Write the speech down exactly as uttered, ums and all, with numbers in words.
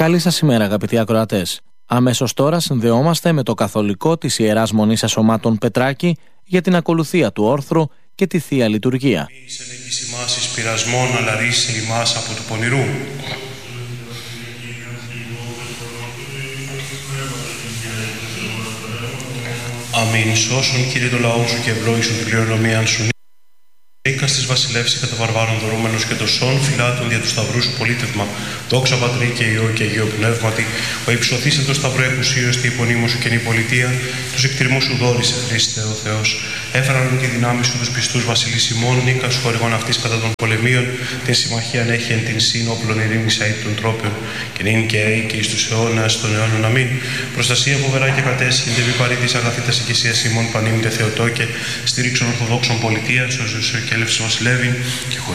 Καλή σας ημέρα, αγαπητοί ακροατές. Αμέσως τώρα συνδεόμαστε με το καθολικό της Ιεράς Μονής Ασωμάτων Πετράκη για την ακολουθία του όρθρου και τη Θεία Λειτουργία. Μη εισελέγγεις ημάς εις πειρασμόν, αλλά ρίσε ημάς από του πονηρού. Αμήν. Σώσον, Κύριε, το λαό σου και ευλόγησον την κληρονομία σου. Νίκας της βασιλεύση κατά βαρβάρων δωρούμενος και το σών φυλάτων δια του σταυρού σου πολίτευμα. Δόξα Πατρί και Υιό και Αγίο Πνεύματι, ο υψωθείς εν το σταυρό εκουσίως τη υπονείμου σου καινή πολιτεία, τους εκτιρμούς σου δόρισε Χριστέ ο Θεός. Έφεραν τη δυνάμει σου τους πιστούς βασιλείς ημών, νίκας χορηγών αυτής κατά των πολεμίων, την συμμαχίαν έχει εν την σύνοπλων ειρήνης αίτ των τρόπεων, και νυν και αίη και εις τους αιώνας των αιώνων αμήν. Προστασία φοβερά και κατέσχυνται μη παρήτης αγαθήτας οικησίας ημών πανίμητε Θεοτόκε, στήριξον ορθοδόξων πολιτείας, ως και έλευσης βασιλεύειν και